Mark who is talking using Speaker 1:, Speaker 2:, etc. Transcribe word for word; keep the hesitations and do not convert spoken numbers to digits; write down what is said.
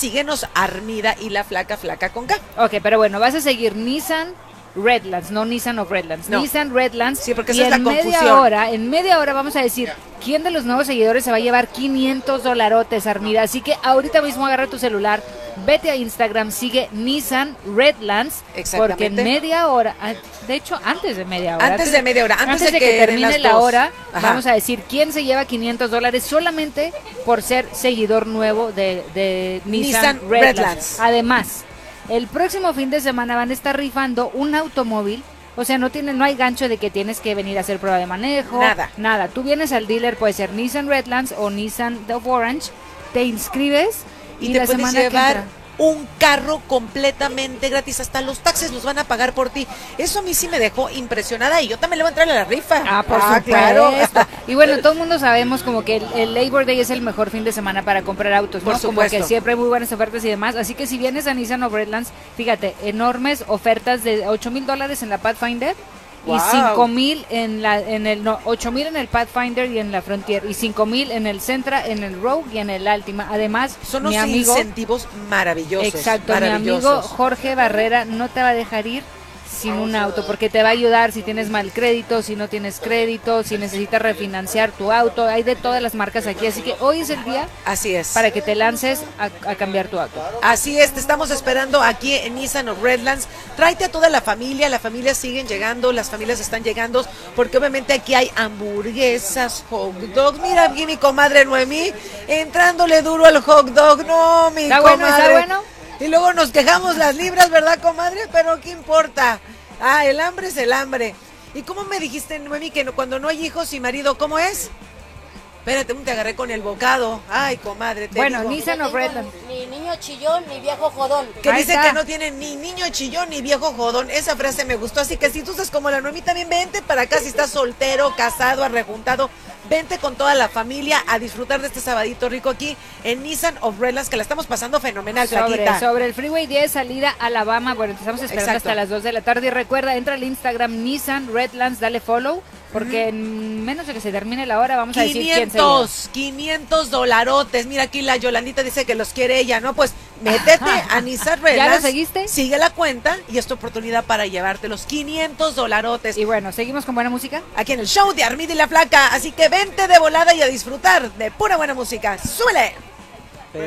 Speaker 1: síguenos Armida y la Flaca, Flaca con K.
Speaker 2: Ok, pero bueno, vas a seguir Nissan Redlands, no Nissan of Redlands, no. Nissan Redlands.
Speaker 1: Sí, porque
Speaker 2: y
Speaker 1: esa es
Speaker 2: en
Speaker 1: la
Speaker 2: media
Speaker 1: confusión.
Speaker 2: hora, en media hora vamos a decir quién de los nuevos seguidores se va a llevar quinientos dolarotes, Armida. Así que ahorita mismo agarra tu celular, vete a Instagram, sigue Nissan Redlands, porque en media hora, de hecho antes de media hora,
Speaker 1: antes, antes de media hora, antes,
Speaker 2: antes de,
Speaker 1: de
Speaker 2: que, que termine la
Speaker 1: dos.
Speaker 2: hora,
Speaker 1: Ajá.
Speaker 2: vamos a decir quién se lleva quinientos dólares solamente por ser seguidor nuevo de, de Nissan,
Speaker 1: Nissan
Speaker 2: Redlands.
Speaker 1: Redlands.
Speaker 2: Además, el próximo fin de semana van a estar rifando un automóvil. O sea, no tiene, no hay gancho de que tienes que venir a hacer prueba de manejo.
Speaker 1: Nada.
Speaker 2: Nada. Tú vienes al dealer, puede ser Nissan Redlands o Nissan of Orange, te inscribes
Speaker 1: y,
Speaker 2: y
Speaker 1: te
Speaker 2: la
Speaker 1: puedes
Speaker 2: semana
Speaker 1: llevar
Speaker 2: que entra,
Speaker 1: un carro completamente gratis, hasta los taxes los van a pagar por ti. Eso a mí sí me dejó impresionada y yo también le voy a entrar a la rifa.
Speaker 2: Ah, por
Speaker 1: ah,
Speaker 2: supuesto.
Speaker 1: Claro.
Speaker 2: Y bueno, todo el mundo sabemos como que el, el Labor Day es el mejor fin de semana para comprar autos, ¿no?
Speaker 1: Por
Speaker 2: Como
Speaker 1: supuesto.
Speaker 2: que siempre hay muy buenas ofertas y demás. Así que si vienes a Nissan of Redlands, fíjate, enormes ofertas de ocho mil dólares en la Pathfinder.
Speaker 1: Wow.
Speaker 2: Y cinco mil en la en el no, ocho mil en el Pathfinder y en la Frontier y cinco mil en el Sentra, en el Rogue y en el Altima. Además,
Speaker 1: son
Speaker 2: mi
Speaker 1: unos
Speaker 2: amigo,
Speaker 1: incentivos maravillosos.
Speaker 2: Exacto,
Speaker 1: maravillosos.
Speaker 2: mi amigo Jorge Barrera no te va a dejar ir sin un auto, porque te va a ayudar si tienes mal crédito, si no tienes crédito, si necesitas refinanciar tu auto. Hay de todas las marcas aquí, así que hoy es el día.
Speaker 1: Así es.
Speaker 2: Para que te lances a, a cambiar tu auto.
Speaker 1: Así es, te estamos esperando aquí en Nissan of Redlands. Tráete a toda la familia, las familias siguen llegando, las familias están llegando, porque obviamente aquí hay hamburguesas, hot dogs. Mira aquí mi comadre Noemí, entrándole duro al hot dog. No, mi
Speaker 2: ¿Está
Speaker 1: comadre.
Speaker 2: bueno, está bueno?
Speaker 1: Y luego nos quejamos las libras, ¿verdad, comadre? Pero ¿qué importa? Ah, el hambre es el hambre. ¿Y cómo me dijiste, Noemí, que no, cuando no hay hijos y marido, ¿cómo es? Espérate, te agarré con el bocado. Ay, comadre, te
Speaker 2: Bueno,
Speaker 1: digo.
Speaker 2: Nissan of Redlands.
Speaker 3: Ni niño chillón, ni viejo jodón.
Speaker 1: Que
Speaker 2: Ahí
Speaker 1: dice
Speaker 2: está.
Speaker 1: que no tiene ni niño chillón ni viejo jodón. Esa frase me gustó. Así que si tú estás como la Noemí, también vente para acá. Si estás soltero, casado, arrejuntado, vente con toda la familia a disfrutar de este sabadito rico aquí en Nissan of Redlands, que la estamos pasando fenomenal,
Speaker 2: Sobre,
Speaker 1: Flaquita.
Speaker 2: sobre el Freeway diez, salida a Alabama. Bueno, te estamos esperando
Speaker 1: Exacto.
Speaker 2: hasta las dos de la tarde. Y recuerda, entra al Instagram Nissan Redlands, dale follow, porque uh-huh. en menos de que se termine la hora vamos a decir quién se lleva.
Speaker 1: quinientos dolarotes. Mira aquí la Yolandita dice que los quiere ella, ¿no? Pues métete a Nissan Redlands.
Speaker 2: ¿Ya lo seguiste?
Speaker 1: Sigue la cuenta y es tu oportunidad para llevarte los quinientos dolarotes.
Speaker 2: Y bueno, seguimos con buena música.
Speaker 1: Aquí en el show de Armida y la Flaca. Así que vente de volada y a disfrutar de pura buena música. ¡Súbele!